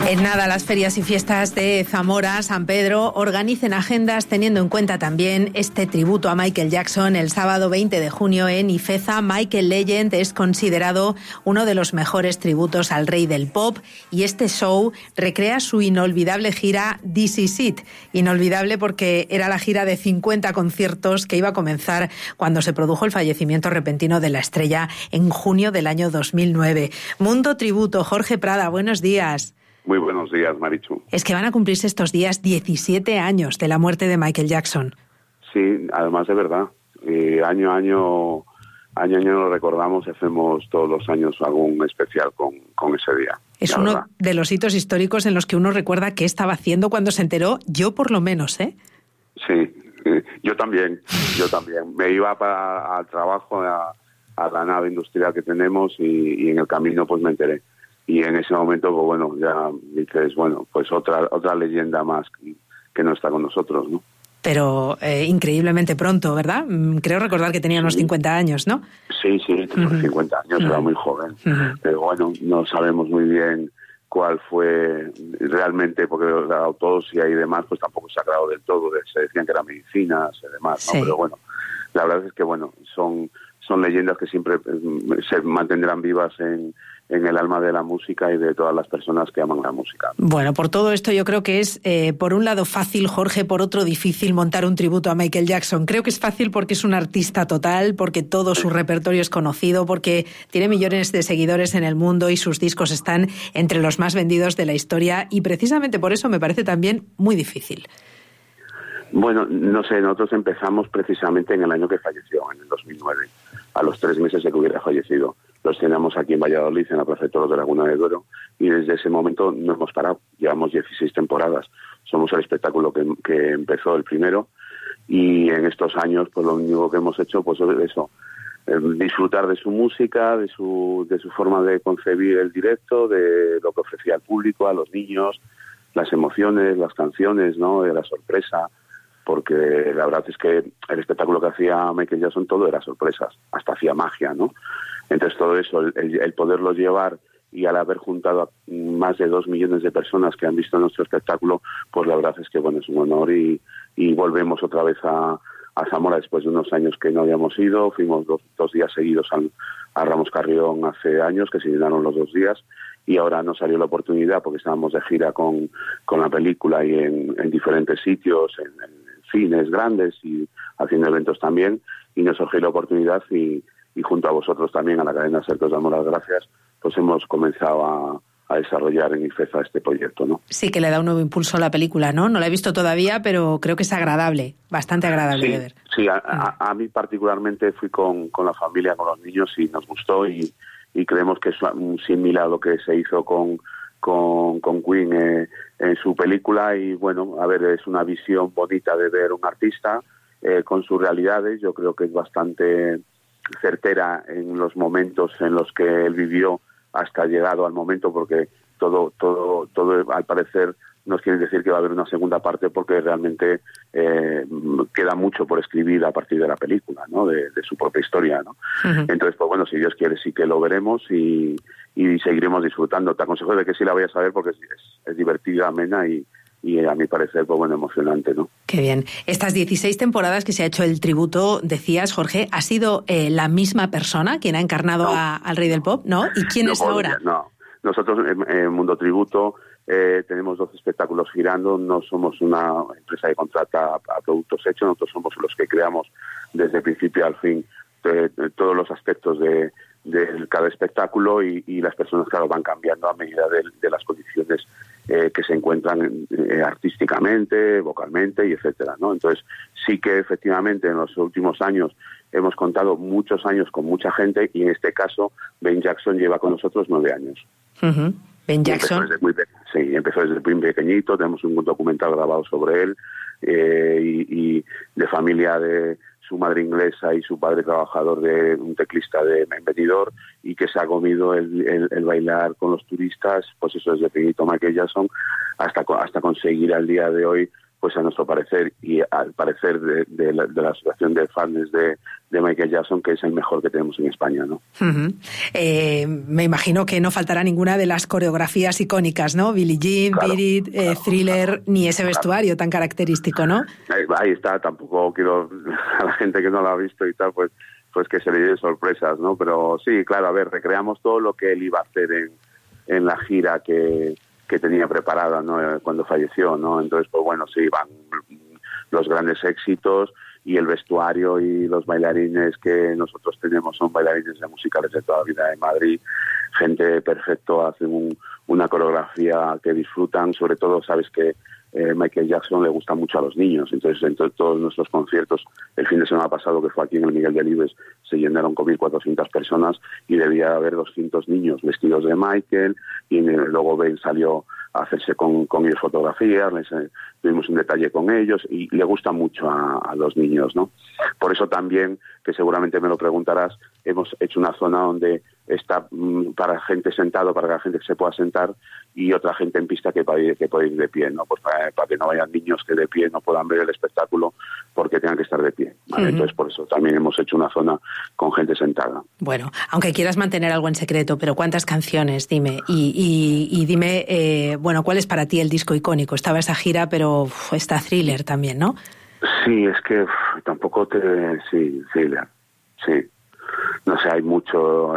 En nada, las ferias y fiestas de Zamora, San Pedro, organicen agendas teniendo en cuenta también este tributo a Michael Jackson. El sábado 20 de junio en Ifeza, Michael Legend es considerado uno de los mejores tributos al rey del pop y este show recrea su inolvidable gira This Is It. Inolvidable porque era la gira de 50 conciertos que iba a comenzar cuando se produjo el fallecimiento repentino de la estrella en junio del año 2009. Mundo Tributo, Jorge Prada, buenos días. Muy buenos días, Marichu. Es que van a cumplirse estos días 17 años de la muerte de Michael Jackson. Sí, además de verdad. Año a año lo recordamos y hacemos todos los años algún especial con ese día. Es uno verdad de los hitos históricos en los que uno recuerda qué estaba haciendo cuando se enteró, yo por lo menos, ¿eh? Sí, yo también. Me iba al trabajo, a la nave industrial que tenemos y en el camino pues me enteré. Y en ese momento, pues bueno, ya dices, bueno, pues otra leyenda más que no está con nosotros, ¿no? Pero increíblemente pronto, ¿verdad? Creo recordar que tenía unos 50 añños, ¿no? Sí, tenía unos 50 años, era muy joven. Pero bueno, no sabemos muy bien cuál fue realmente, porque la autopsia y demás, pues tampoco se ha aclarado del todo. Se decían que eran medicinas y demás, ¿no? Sí. Pero bueno, la verdad es que, bueno, son leyendas que siempre se mantendrán vivas en el alma de la música y de todas las personas que aman la música. Bueno, por todo esto yo creo que es, por un lado fácil, Jorge, por otro difícil montar un tributo a Michael Jackson. Creo que es fácil porque es un artista total, porque todo su repertorio es conocido, porque tiene millones de seguidores en el mundo y sus discos están entre los más vendidos de la historia y precisamente por eso me parece también muy difícil. Bueno, no sé, nosotros empezamos precisamente en el año que falleció, en el 2009, a los 3 meses de que hubiera fallecido. Lo estrenamos aquí en Valladolid, en la Plaza de Toros de Laguna de Duero, y desde ese momento no hemos parado. Llevamos 16 temporadas. Somos el espectáculo que empezó el primero, y en estos años, pues lo único que hemos hecho, pues es eso, disfrutar de su música, de su forma de concebir el directo, de lo que ofrecía al público, a los niños, las emociones, las canciones, ¿no? De la sorpresa, porque la verdad es que el espectáculo que hacía Michael Jackson todo era sorpresas, hasta hacía magia, ¿no? Entonces todo eso, el poderlo llevar y al haber juntado a más de 2 millones de personas que han visto nuestro espectáculo, pues la verdad es que bueno, es un honor y volvemos otra vez a Zamora después de unos años que no habíamos ido. Fuimos dos días seguidos a Ramos Carrión hace años, que se llenaron los 2 días, y ahora nos salió la oportunidad porque estábamos de gira con la película y en diferentes sitios, en cines grandes y haciendo eventos también, y nos surgió la oportunidad y junto a vosotros también, a la cadena SER, que os damos las gracias, pues hemos comenzado a desarrollar en Ifeza este proyecto, ¿no? Sí, que le da un nuevo impulso a la película, ¿no? No la he visto todavía, pero creo que es agradable, bastante agradable de ver. Sí, a mí particularmente fui con la familia, con los niños, y nos gustó y creemos que es un símil a lo que se hizo con Queen en su película, y bueno, a ver, es una visión bonita de ver un artista con sus realidades. Yo creo que es bastante certera en los momentos en los que él vivió hasta llegado al momento, porque todo al parecer nos quiere decir que va a haber una segunda parte, porque realmente queda mucho por escribir a partir de la película, ¿no? De su propia historia, ¿no? Uh-huh. Entonces, pues bueno, si Dios quiere sí que lo veremos y seguiremos disfrutando. Te aconsejo de que sí la vayas a ver porque es divertida, amena y a mi parecer, pues bueno, emocionante, ¿no? Qué bien. Estas 16 temporadas que se ha hecho el tributo, decías, Jorge, ¿ha sido la misma persona quien ha encarnado al rey del pop? ¿No? ¿Y quién es ahora? No. Nosotros en Mundo Tributo tenemos 12 espectáculos girando. No somos una empresa que contrata a productos hechos. Nosotros somos los que creamos desde el principio al fin todos los aspectos de cada espectáculo, y las personas, claro, van cambiando a medida de las condiciones que se encuentran artísticamente, vocalmente y etcétera, ¿no? Entonces sí que efectivamente en los últimos años hemos contado muchos años con mucha gente, y en este caso Ben Jackson lleva con nosotros 9 años. Uh-huh. Ben Jackson. Empezó desde muy pequeñito. Tenemos un documental grabado sobre él, y de familia de su madre inglesa y su padre trabajador, de un teclista en Benidorm, y que se ha comido el bailar con los turistas, pues eso, desde pequeñito Michael Jackson hasta conseguir al día de hoy pues a nuestro parecer y al parecer de la asociación de fans de Michael Jackson, que es el mejor que tenemos en España, ¿no? Me imagino que no faltará ninguna de las coreografías icónicas, ¿no? Billie Jean, Claro, Beat It, Thriller, ni ese vestuario tan característico, ¿no? Ahí está, tampoco quiero a la gente que no lo ha visto y tal, pues que se le den sorpresas, ¿no? Pero sí, claro, a ver, recreamos todo lo que él iba a hacer en la gira que tenía preparada, ¿no? Cuando falleció, ¿no? Entonces, pues bueno, sí, van los grandes éxitos y el vestuario y los bailarines que nosotros tenemos son bailarines de musicales de toda la vida de Madrid, gente perfecto, hacen una coreografía que disfrutan, sobre todo, sabes que Michael Jackson le gusta mucho a los niños, entonces en todos nuestros conciertos, el fin de semana pasado que fue aquí en el Miguel Delibes, se llenaron con 1.400 personas y debía haber 200 niños vestidos de Michael, y luego Ben salió a hacerse con ellos fotografías, tuvimos un detalle con ellos y le gusta mucho a los niños, ¿no? Por eso también, que seguramente me lo preguntarás, hemos hecho una zona donde está para gente sentado, para que la gente se pueda sentar, y otra gente en pista que puede ir de pie, ¿no? Pues para que no vayan niños que de pie no puedan ver el espectáculo porque tengan que estar de pie, ¿vale? Entonces por eso también hemos hecho una zona con gente sentada. Bueno, aunque quieras mantener algo en secreto, pero ¿cuántas canciones? Dime. Y dime, bueno, ¿cuál es para ti el disco icónico? Estaba esa gira, pero está Thriller también, ¿no? Sí, es que tampoco sí, Thriller, sí. No sé, hay mucho,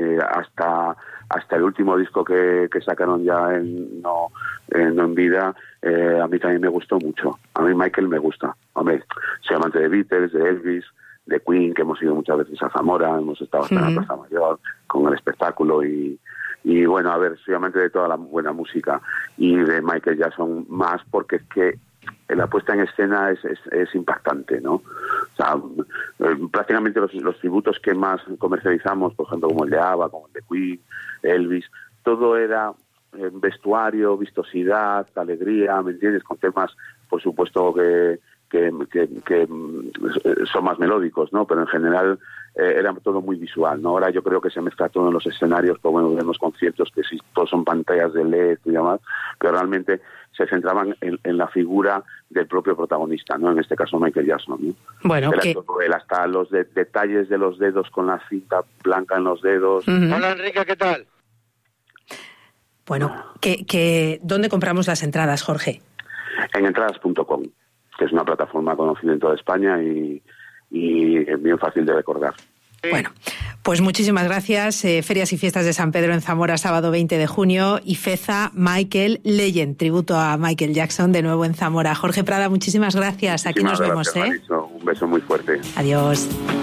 hasta el último disco que sacaron ya no en vida, a mí también me gustó mucho. A mí Michael me gusta. Hombre, soy amante de Beatles, de Elvis, de Queen, que hemos ido muchas veces a Zamora, hemos estado hasta en la Plaza Mayor con el espectáculo y bueno, a ver, soy amante de toda la buena música y de Michael Jackson más porque es que la puesta en escena es impactante, ¿no? O sea, prácticamente los tributos que más comercializamos, por ejemplo, como el de ABBA, como el de Queen, Elvis, todo era vestuario, vistosidad, alegría, ¿me entiendes? Con temas, por supuesto, que son más melódicos, ¿no? Pero en general era todo muy visual, ¿no? Ahora yo creo que se mezcla todo en los escenarios, pues bueno, vemos conciertos que sí, todos son pantallas de LED y demás, pero realmente se centraban en la figura del propio protagonista, ¿no? En este caso Michael Jackson, ¿no? Bueno, era todo él, hasta los detalles de los dedos con la cinta blanca en los dedos. Hola Enrique, ¿qué tal? Bueno, ¿dónde compramos las entradas, Jorge? En entradas.com, que es una plataforma conocida en toda España y bien fácil de recordar. Bueno, pues muchísimas gracias. Ferias y Fiestas de San Pedro en Zamora, sábado 20 de junio. Y Feza, Michael Legend, tributo a Michael Jackson, de nuevo en Zamora. Jorge Prada, muchísimas gracias. Aquí nos vemos. Gracias, Mariso. Un beso muy fuerte. Adiós.